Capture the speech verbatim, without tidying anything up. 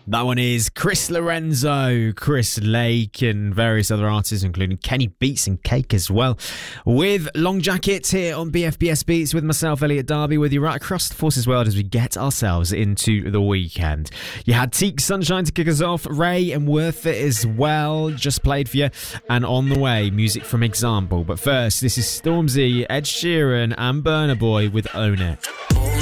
That one is Chris Lorenzo, Chris Lake, and various other artists, including Kenny Beats and Cake as well. With Long Jacket here on B F B S Beats with myself, Elliot Darby, with you right across the Forces world as we get ourselves into the weekend. You had Teak Sunshine to kick us off, Ray and Worth It as well, just played for you. And on the way, music from Example. But first, this is Stormzy, Ed Sheeran, and Burna Boy with Own It.